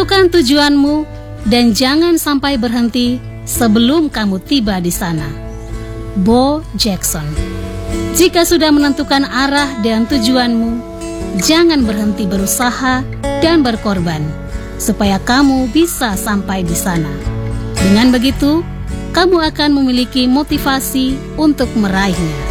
Tentukan tujuanmu dan jangan sampai berhenti sebelum kamu tiba di sana. Bo Jackson. Jika sudah menentukan arah dan tujuanmu, jangan berhenti berusaha dan berkorban supaya kamu bisa sampai di sana. Dengan begitu, kamu akan memiliki motivasi untuk meraihnya.